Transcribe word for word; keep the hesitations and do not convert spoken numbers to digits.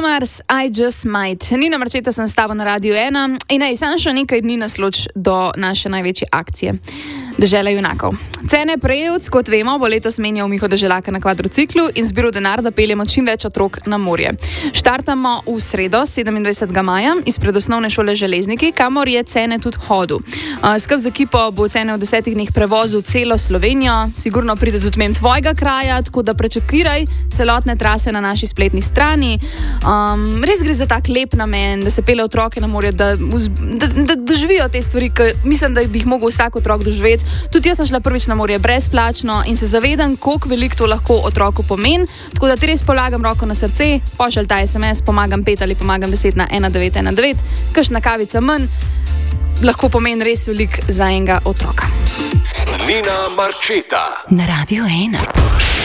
Mars, I just might. Nina Marčeta sem s tabo na Radiu ena in naj sam še nekaj dni nas loči do naše največje akcije. Dežela junakov. Cene prejevc, kot vemo, bo letos menjal Miho Deželaka na kvadrociklu in zbiral denar, da peljemo čim več otrok na morje. Štartamo v sredo, sedemindvajsetega maja, izpred osnovne šole Železniki, kamor je Cene tudi hodil. Skup z ekipo bo Cene v desetih dneh prevozil celo Slovenijo, sigurno pride tudi mem tvojega kraja, tako da prečakiraj celotne trase na naši spletni strani. Um, res gre za tak lep namen, da se pelje otroke na morje, da, da, da doživijo te stvari, ki mislim, da bi jih mogel vsak otrok doživeti. Tudi jaz sem šla prvič na morje brezplačno in se zavedam, koliko veliko to lahko otroku pomeni. Tako da ti res polagam roko na srce, pošelj ta es em es, pomagam pet ali pomagam deset na ena devet ena devet, kakšna kavica manj, lahko pomeni res veliko za enega otroka. Nina Marčeta na Radiu ena.